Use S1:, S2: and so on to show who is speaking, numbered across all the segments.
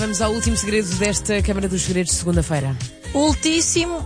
S1: Vamos ao último segredo desta Câmara dos Segredos de segunda-feira.
S2: Ultimíssimo.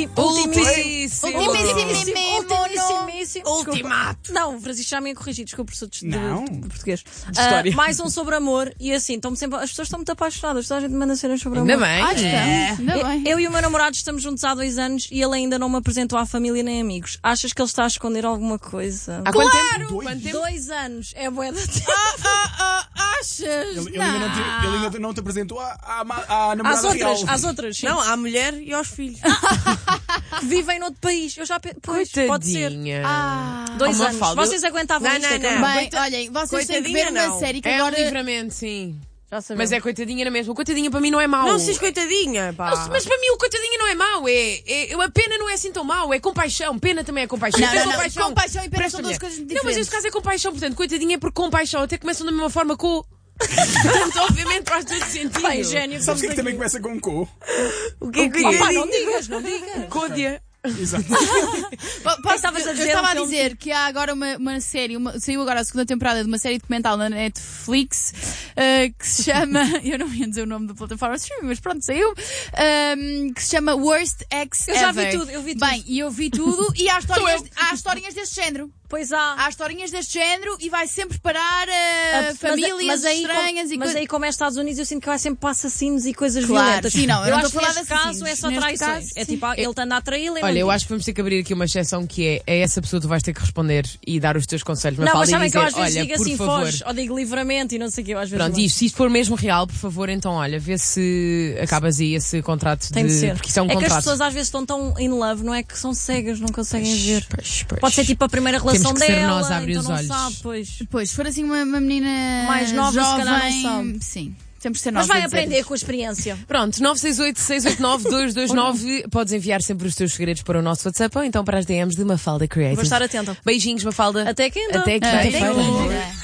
S1: Ultimato.
S2: Não, o Francisco já me ia corrigir, desculpa, professor de português.
S1: História.
S2: Mais um sobre amor e assim, as pessoas estão muito apaixonadas, toda a gente manda cenas sobre amor.
S1: Ainda bem.
S3: Ainda bem.
S2: Eu e o meu namorado estamos juntos há 2 anos e ele ainda não me apresentou à família nem amigos. Achas que ele está a esconder alguma coisa?
S1: Há quanto tempo? Quanto tempo?
S2: 2 anos. É bué de tempo.
S3: Achas?
S4: Ele ainda não te apresentou à namorada real.
S2: Às outras, sim.
S5: Não, à mulher e aos filhos.
S2: Que vivem noutro país. Eu já pois, pode ser.
S1: Coitadinha.
S2: 2
S1: Uma
S2: anos.
S1: falda.
S2: Vocês aguentavam
S5: Não,
S2: isto?
S5: não,
S2: é
S5: não.
S3: Bem, olhem, vocês têm que ver
S5: Coitadinha,
S3: uma
S5: não.
S3: série que
S1: É
S3: agora...
S1: um livramento, sim.
S2: Já sabemos.
S1: Mas é coitadinha na mesma. O coitadinha para mim não é mau.
S5: Não sejas coitadinha, pá.
S1: Mas para mim o coitadinha não é mau. A pena não é assim tão mau. É compaixão. Pena também é compaixão.
S3: Não,
S1: Tem
S3: não, não. Compaixão e pena são
S1: Presta-me.
S3: duas coisas muito
S1: Não, mas
S3: diferentes.
S1: este caso é compaixão. Portanto, coitadinha é por compaixão. Até começam da mesma forma com... Portanto, obviamente faz todo sentido.
S2: Bem, gênio.
S4: Sabes o que é que também começa com co?
S5: O que é que
S2: Opa, não digas.
S1: Côdea.
S4: Exato.
S2: Estavas a
S3: Eu
S2: dizer
S3: estava a
S2: um filme-
S3: dizer que há agora uma série, saiu agora a segunda temporada de uma série documental na Netflix que se chama, eu não ia dizer o nome da plataforma de streaming, mas pronto, saiu, que se chama Worst Ex
S2: Eu
S3: Ever.
S2: já vi tudo, eu vi tudo.
S3: Bem, e eu vi tudo e há historinhas desse género.
S2: Pois há.
S3: Há historinhas deste género e vai sempre parar famílias estranhas e
S2: mas
S3: coisas.
S2: aí, como é Estados Unidos, eu sinto que vai sempre para assassinos e coisas
S3: Claro,
S2: violentas.
S3: sim, não, eu não
S2: acho
S3: estou a falar
S2: que neste
S3: de assassinos.
S2: caso é só
S3: Neste
S2: traições.
S3: caso,
S2: É
S3: sim.
S2: tipo, ele está a atraí-la e
S1: Olha,
S2: não
S1: eu
S2: diz.
S1: acho que vamos ter que abrir aqui uma exceção que é essa pessoa tu vais ter que responder e dar os teus conselhos.
S2: Não, mas
S1: Mafalda,
S2: sabem
S1: e
S2: que eu
S1: dizer,
S2: às vezes
S1: olha,
S2: digo
S1: por
S2: assim,
S1: favor.
S2: foge, ou digo livramento e não sei o que, eu às vezes
S1: Pronto,
S2: digo.
S1: e se isto for mesmo real, por favor, então olha, vê se acabas aí esse contrato
S2: Tem de ser.
S1: Porque isso é um
S2: que
S1: contrato.
S2: as pessoas às vezes estão tão in love, não é que são cegas, não conseguem ver.
S1: Pois.
S2: Pode ser tipo a primeira relação
S1: Temos que ser
S2: dela,
S1: nós a abrir
S2: então
S1: os
S2: não
S1: olhos.
S2: sabe, pois.
S3: Depois, se for assim uma menina
S2: Mais nova, se
S3: jovem,
S2: calhar não sabe.
S3: sim. Temos que ser
S2: Mas
S3: nós
S2: vai
S3: a dizer.
S2: aprender com a experiência.
S1: Pronto, 968-689-229. Podes enviar sempre os teus segredos para o nosso WhatsApp ou então para as DMs de Mafalda Creative.
S2: Vou estar atenta.
S1: Beijinhos, Mafalda.
S2: Até quinta.
S1: Até quinta-feira.
S3: Até quinta.